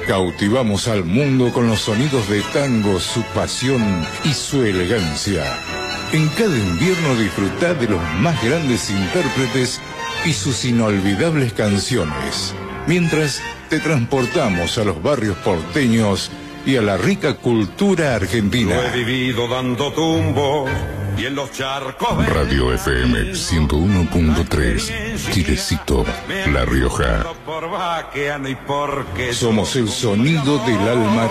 Cautivamos al mundo con los sonidos de tango, su pasión y su elegancia. En cada invierno disfrutá de los más grandes intérpretes y sus inolvidables canciones, mientras te transportamos a los barrios porteños y a la rica cultura argentina. Lo he vivido dando tumbos y en los charcos. Radio FM 101.3, Chilecito, La Rioja. Somos el sonido del alma